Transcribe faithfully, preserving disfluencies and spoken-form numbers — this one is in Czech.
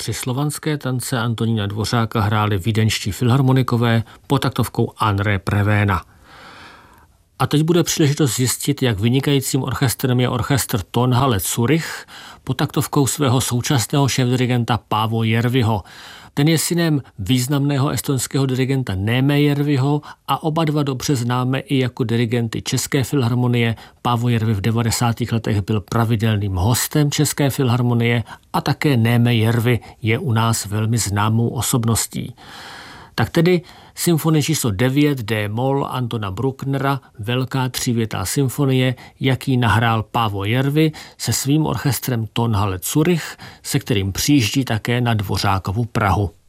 Tři slovanské tance Antonína Dvořáka hráli vídeňští filharmonikové pod taktovkou André Prevéna. A teď bude příležitost zjistit, jak vynikajícím orchestrem je orchestr Tonhalle Zurich pod taktovkou svého současného šéfdirigenta Paavo Järviho. Ten je synem významného estonského dirigenta Neeme Järviho a oba dva dobře známe i jako dirigenty České filharmonie. Paavo Järvi v devadesátých letech byl pravidelným hostem České filharmonie a také Neeme Järvi je u nás velmi známou osobností. Tak tedy symfonie číslo devět D-moll Antona Brucknera, velká třívětá symfonie, jaký nahrál Paavo Järvi se svým orchestrem Tonhalle Zurich, se kterým přijíždí také na Dvořákovu Prahu.